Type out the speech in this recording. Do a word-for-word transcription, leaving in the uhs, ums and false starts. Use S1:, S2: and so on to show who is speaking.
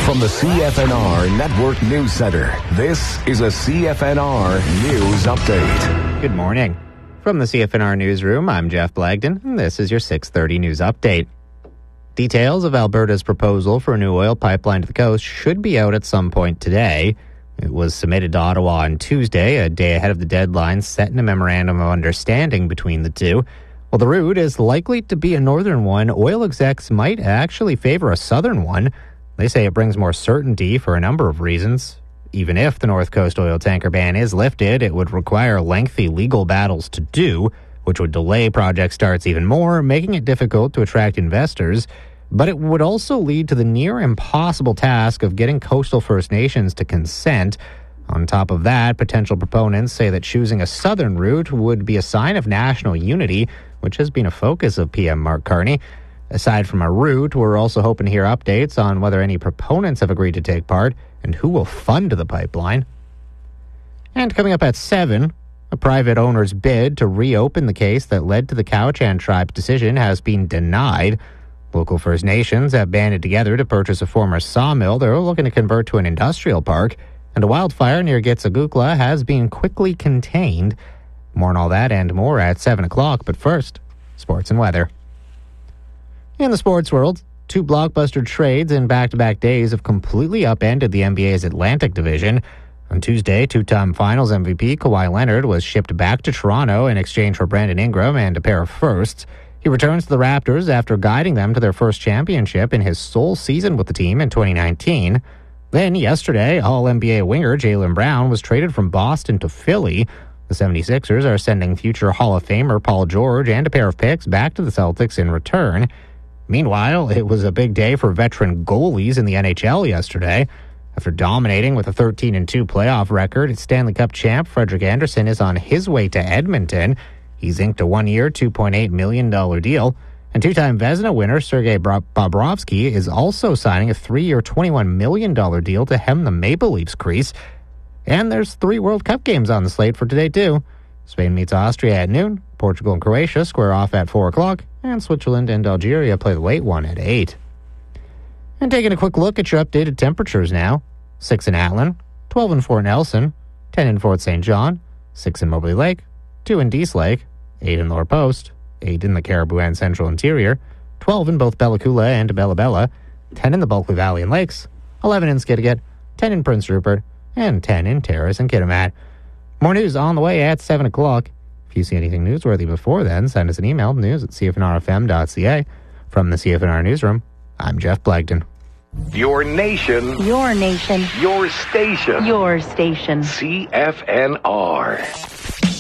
S1: From the C F N R Network News Center, this is a C F N R News Update.
S2: Good morning. From the C F N R Newsroom, I'm Jeff Blagden, and this is your six thirty News Update. Details of Alberta's proposal for a new oil pipeline to the coast should be out at some point today. It was submitted to Ottawa on Tuesday, a day ahead of the deadline set in a memorandum of understanding between the two. While the route is likely to be a northern one, oil execs might actually favor a southern one. They say it brings more certainty for a number of reasons. Even if the North Coast oil tanker ban is lifted, it would require lengthy legal battles to do, which would delay project starts even more, making it difficult to attract investors. But it would also lead to the near impossible task of getting coastal First Nations to consent. On top of that, potential proponents say that choosing a southern route would be a sign of national unity, which has been a focus of P M Mark Carney. Aside from a route, we're also hoping to hear updates on whether any proponents have agreed to take part and who will fund the pipeline. And coming up at seven, a private owner's bid to reopen the case that led to the Cowichan tribe's decision has been denied. Local First Nations have banded together to purchase a former sawmill they're looking to convert to an industrial park, and a wildfire near Gitsigukla has been quickly contained. More on all that and more at seven o'clock, but first, sports and weather. In the sports world, two blockbuster trades in back-to-back days have completely upended the N B A's Atlantic Division. On Tuesday, two-time Finals M V P Kawhi Leonard was shipped back to Toronto in exchange for Brandon Ingram and a pair of firsts. He returns to the Raptors after guiding them to their first championship in his sole season with the team in twenty nineteen. Then, yesterday, All-N B A winger Jaylen Brown was traded from Boston to Philly. The seventy-sixers are sending future Hall of Famer Paul George and a pair of picks back to the Celtics in return. Meanwhile, it was a big day for veteran goalies in the N H L yesterday. After dominating with a thirteen and two playoff record, Stanley Cup champ Frederik Andersen is on his way to Edmonton. He's inked a one-year, two point eight million dollars deal. And two-time Vezina winner Sergei Bobrovsky is also signing a three-year, twenty-one million dollars deal to hem the Maple Leafs crease. And there's three World Cup games on the slate for today, too. Spain meets Austria at noon, Portugal and Croatia square off at four o'clock, and Switzerland and Algeria play the late one at eight. And taking a quick look at your updated temperatures now. six in Atlin, twelve in Fort Nelson, ten in Fort Saint John, six in Mobley Lake, two in Dease Lake, eight in Lower Post, eight in the Caribou and Central Interior, twelve in both Bella Coola and Bella Bella, ten in the Bulkley Valley and Lakes, eleven in Skidegate, ten in Prince Rupert, and ten in Terrace and Kitimat. More news on the way at seven o'clock. If you see anything newsworthy before then, send us an email, news at c f n r f m dot c a. From the C F N R Newsroom, I'm Jeff Blagden.
S1: Your nation.
S3: Your nation.
S1: Your station.
S3: Your station.
S1: C F N R.